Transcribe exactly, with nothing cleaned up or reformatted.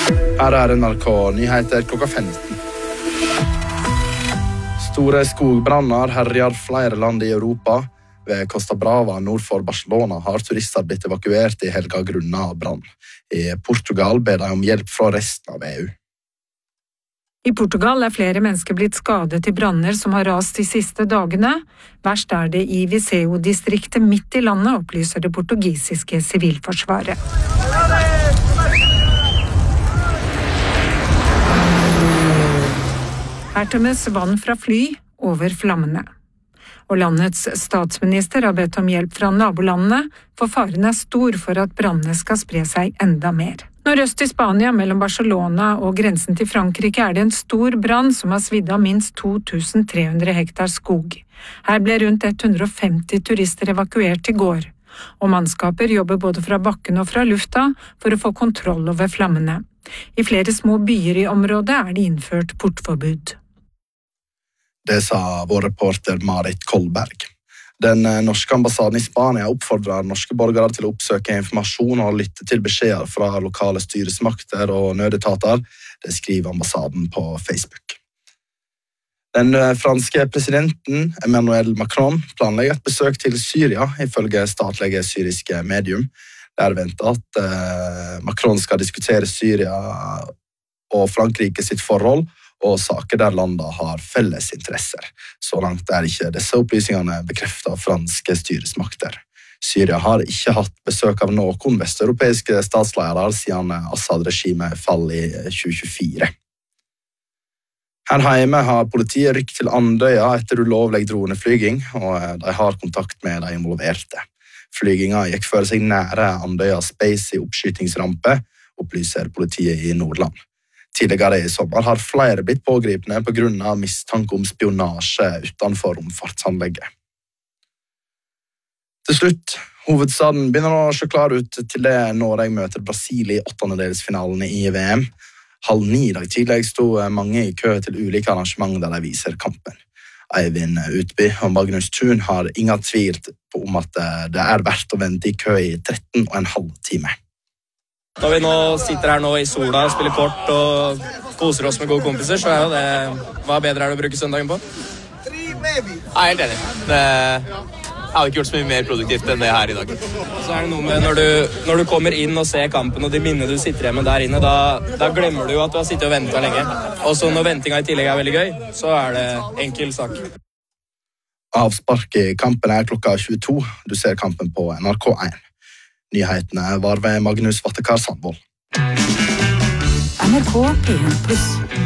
Her er N R K nyheter klokka femten. Store skogbranner herjer flere land i Europa. Ved Costa Brava nord for Barcelona har turister blitt evakuert i helga grunnet brann. I Portugal ber de om hjelp fra resten av E U. I Portugal er flere mennesker blitt skadet i branner som har rast de siste dagene. Verst er det i Viseu-distriktet midt i landet, opplyser det portugisiske sivilforsvaret. Her tømmes vann fra fly over flammene. Og landets statsminister har bedt om hjelp fra nabolandene, for faren er stor for at brannene skal spre seg enda mer. Nordøst i Spania, mellom Barcelona og grensen til Frankrike, er det en stor brann som har svidd av minst to tusen tre hundre hektar skog. Her ble rundt hundre og femti turister evakuert i går, og mannskaper jobber både fra bakken og fra lufta for å få kontroll over flammene. I flere små byer i området er det innført portforbud. Det sa vår reporter Marit Kolberg. Den norske ambassaden i Spania oppfordrer norske borgere til å oppsøke informasjon og lytte til beskjeder fra lokale styresmakter og nødetater. Det skriver ambassaden på Facebook. Den franske presidenten Emmanuel Macron planlegger et besøk til Syria, ifølge statlige syriske medium. Det er ventet at Macron skal diskutere Syria og Frankrike sitt forhold, og saker der landene har felles interesser. Så langt er ikke disse opplysningene bekreftet av franske styresmakter. Syria har ikke hatt besøk av noen vesteuropeiske statsledere siden Assad-regimet fall i tjue tjuefire. Her hjemme har politiet rykket til Andøya etter ulovlig droneflyging, og de har kontakt med de involverte. Flygingen gikk for seg nære Andøya Space i oppskytingsrampe, opplyser politiet i Nordland. Tidligere i sommer har flere blitt pågripne på grunn av mistanke om spionasje utenfor romfartsanlegget. Til slutt, hovedstaden begynner å se klar ut til det Norge møter Brasil i åttendedelsfinalen i V M. Halv ni dag tidlig sto mange i kø til ulike arrangement der de viser kampen. Eivind Utby og Magnus Thun har ingen tvil om at det er verdt å vente i kø i tretten og en halv time. Når vi nå sitter her nå i sola og spiller kort og koser oss med gode kompiser, så er jo det hva bedre er det å bruke søndagen på? Jeg er helt enig. Det, jeg hadde ikke gjort så mye mer produktivt enn det her i dag. Så er det noe med når du, når du kommer inn og ser kampen og de minnene du sitter igjen med der inne, da, da glemmer du jo at du har sittet og ventet lenge. Og så når ventinga i tillegg er veldig gøy, så er det enkel sak. Avspark i kampen er klokka tjueto. Du ser kampen på N R K én. Nyhetene var ved Magnus Vattekar Sandvold. N R K P en pluss.